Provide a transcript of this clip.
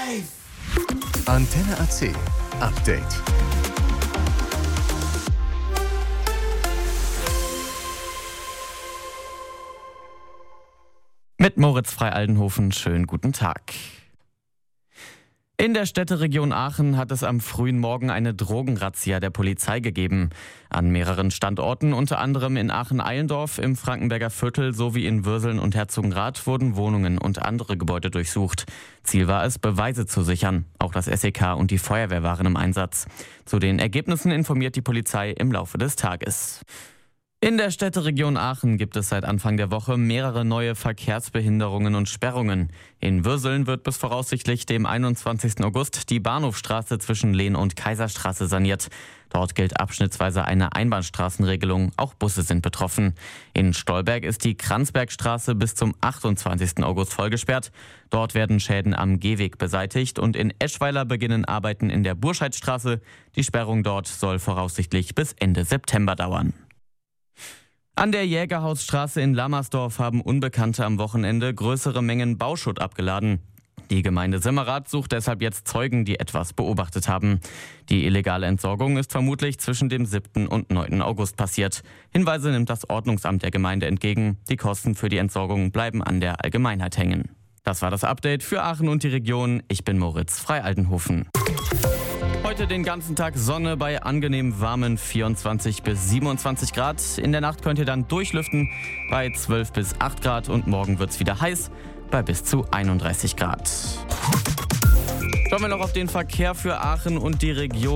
Antenne AC Update. Mit Moritz Frei-Aldenhofen, schönen guten Tag. In der Städteregion Aachen hat es am frühen Morgen eine Drogenrazzia der Polizei gegeben. An mehreren Standorten, unter anderem in Aachen-Eilendorf, im Frankenberger Viertel sowie in Würseln und Herzogenrath wurden Wohnungen und andere Gebäude durchsucht. Ziel war es, Beweise zu sichern. Auch das SEK und die Feuerwehr waren im Einsatz. Zu den Ergebnissen informiert die Polizei im Laufe des Tages. In der Städteregion Aachen gibt es seit Anfang der Woche mehrere neue Verkehrsbehinderungen und Sperrungen. In Würseln wird bis voraussichtlich dem 21. August die Bahnhofstraße zwischen Lehn und Kaiserstraße saniert. Dort gilt abschnittsweise eine Einbahnstraßenregelung, auch Busse sind betroffen. In Stolberg ist die Kranzbergstraße bis zum 28. August vollgesperrt. Dort werden Schäden am Gehweg beseitigt und in Eschweiler beginnen Arbeiten in der Burscheidstraße. Die Sperrung dort soll voraussichtlich bis Ende September dauern. An der Jägerhausstraße in Lammersdorf haben Unbekannte am Wochenende größere Mengen Bauschutt abgeladen. Die Gemeinde Simmerath sucht deshalb jetzt Zeugen, die etwas beobachtet haben. Die illegale Entsorgung ist vermutlich zwischen dem 7. und 9. August passiert. Hinweise nimmt das Ordnungsamt der Gemeinde entgegen. Die Kosten für die Entsorgung bleiben an der Allgemeinheit hängen. Das war das Update für Aachen und die Region. Ich bin Moritz Frei-Aldenhofen. Heute den ganzen Tag Sonne bei angenehm warmen 24 bis 27 Grad. In der Nacht könnt ihr dann durchlüften bei 12 bis 8 Grad und morgen wird es wieder heiß bei bis zu 31 Grad. Schauen wir noch auf den Verkehr für Aachen und die Region.